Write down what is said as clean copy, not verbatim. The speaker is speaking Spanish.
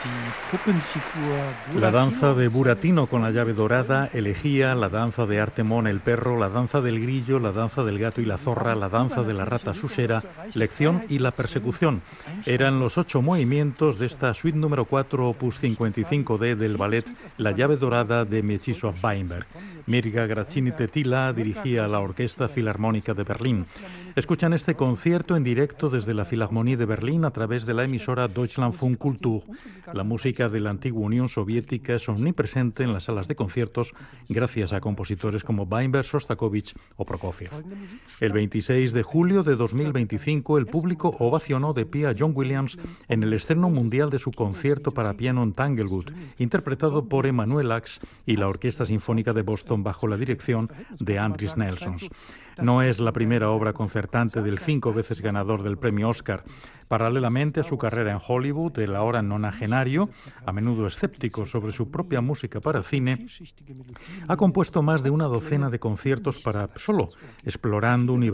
La danza de Buratino con la llave dorada, Elegía, la danza de Artemón el perro, la danza del grillo, la danza del gato y la zorra, la danza de la rata susera, Lección y la persecución. Eran los 8 movimientos de esta suite número 4, opus 55D del ballet La llave dorada de Mieczysław Weinberg. Mirga Grazzini-Tettila dirigía la Orquesta Filarmónica de Berlín. Escuchan este concierto en directo desde la Philharmonie de Berlín a través de la emisora Deutschlandfunk Kultur. La música de la antigua Unión Soviética es omnipresente en las salas de conciertos gracias a compositores como Weinberg, Shostakovich o Prokofiev. El 26 de julio de 2025 el público ovacionó de pie a John Williams en el estreno mundial de su concierto para piano en Tanglewood, interpretado por Emanuel Ax y la Orquesta Sinfónica de Boston bajo la dirección de Andris Nelsons. No es la primera obra concertante del 5 veces ganador del premio Oscar. Paralelamente a su carrera en Hollywood, el ahora nonagenario, a menudo escéptico sobre su propia música para cine, ha compuesto más de una docena de conciertos para solo, explorando universos